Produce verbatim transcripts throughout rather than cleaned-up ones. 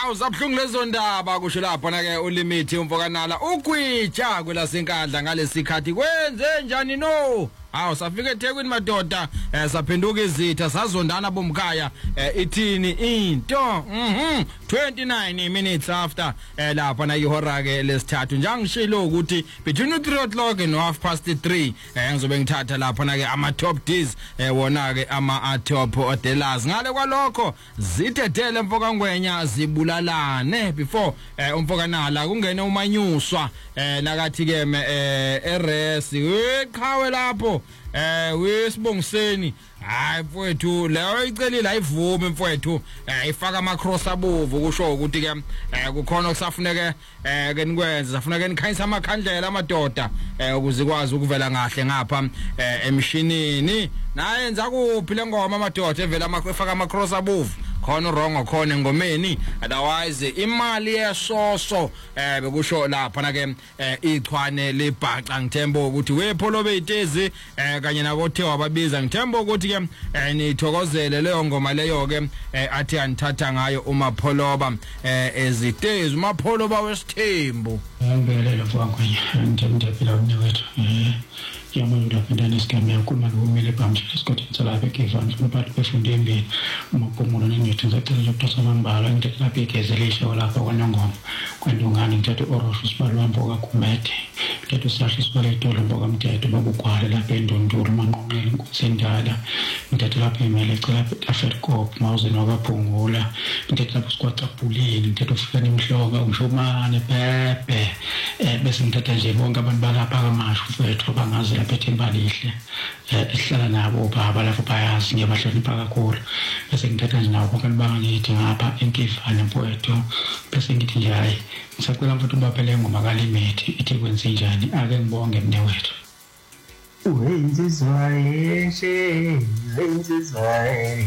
Awuzabhlungu lezo ndaba kusho lapha na ke uLimithi umfokanala ukwitsha kwelasenkandla ngalesikhathi kwenze njani no awu safika eThekwini madoda saphenduka izitha sazondana bomkhaya ithini into mhm twenty-nine minutes after lapha na ihora ke lesithathu njengishilo ukuthi between three o'clock and half past three ngizobe ngithatha lapha na ke ama top Ds wona ke ama top odelers ngale kwalokho zithethele mfokangwenya zibulalane before umfokanala kungene umanyuswa nakathi ke eresi weqhawe lapho eh wesibongiseni hayi mfowethu leyo icelile ayivume mfowethu ifaka ama cross abovu kusho ukuthi ke kukhona okusafuneke ke nikwenze safuneka nikhanyisa amakhandlela amadoda ukuze kwazi ukuvela kahle ngapha emshinini naye enza kuphi lengoma amadoda evela amafaka ama cross abovu khona wrong khona engomeni otherwise imali yesoso eh bekusho lapha na ke ichwane lebhaca ngithemba ukuthi wepholo betezi kanye nabothe wababiza ngithemba ukuthi ke nithokozele leyo ngoma leyo ke athi anithatha ngayo uMapholoba ezitezi uMapholoba wesithembu ngibelele mfowethu ngiyamdabela umnewethu eh yamanda phindana isikame ukuma ngomile bamje isikhathi salapha ekevani sobathi befunde embili uMaphumulo nenethu ngicela ukuthatha amambala ngithatha lapha igezelisha walapha kwanongoma kwendungane ngithatha orosho sibalwambo kaKhumete ngithatha usahle sibaletolo mboka mthetho babugwala lapha endondolo manqonqele inkosendala ngithatha lapha imele ecela lapha eFerkop mawuzeni wakaphungula ngithatha lapha sikwacapuleni ngithatha ufika nemhloka umshomane pepe eh bese ngithatha nje bonke abantu balapha kamashu mfethu abangazi lapha eThembalihle esihlala nabo baba lapho bayazi ngiyabahlonipha kakhulu bese ngithatha nje nabo bonke bangithi ngapha enkifana mfowethu bese ngithi nje hayi ngisacela mfowethu baphele ngoma kaLimithi ithi kwenze njani ake ngibonge mnewethu wenzizwaye wenzizwaye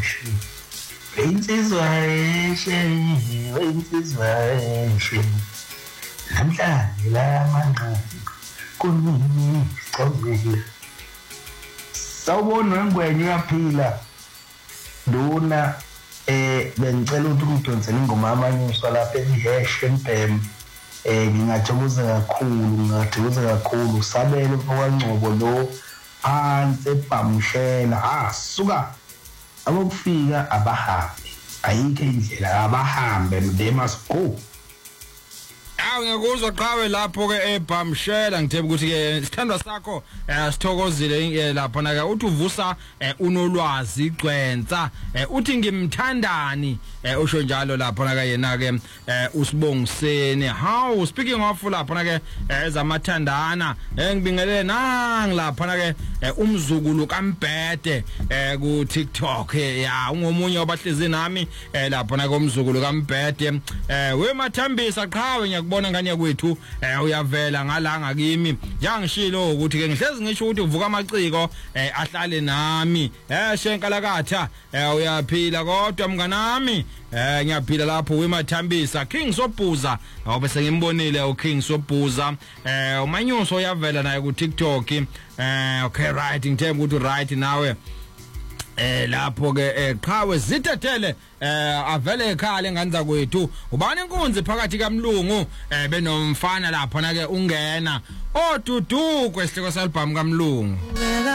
wenzizwaye wenzizwaye namhlanje la manqabi kunini sicobile sawubona ngwenye uyaphila lona eh bengicela ukuthi ungidonsele ingoma yamanyuswa lapha eheshe empem eh ngingajabula kakhulu ngingajabula kakhulu sabele mfowangcobo lo phansi ebhamshela ha suka abokufika abahambi ayike indlela abahambe they must go. Awu ngiyakuzwa qhawe lapho ke eBhamshela ngithemba ukuthi ke sithandwa sakho sithokozile lapha na ke uthi uvusa unolwazi igcwensa uthi ngimthandani usho njalo lapha na ke yena ke usibongiseni how speaking of lapha na ke ezamathandana ngibingelele nang lapha na ke umzukulu kaMbhede ku TikTok ya ungomunye wabahlezi nami lapha na ke umzukulu kaMbhede wemathambisa qhawe ngiyakubona ngane kwethu uyavela ngalanga kimi njengishilo ukuthi ke ngihlezi ngisho ukuthi uvuka amaciko ahlale nami eh shenkalakatha uyaphila kodwa mnganami eh ngiyaphila lapho wemathambisa King Sobhuza awube ngimbonile uKing Sobhuza eh umanyuso uyavela naye ku TikTok eh okay right ngithemba ukuthi right nawe eh lapho ke qhawe zithethele eh avele ekhaya enganza kwethu ubani inkunzi phakathi kaMlungu eh benomfana lapha na ke ungena odudu kwesihloko salibhamu kaMlungu.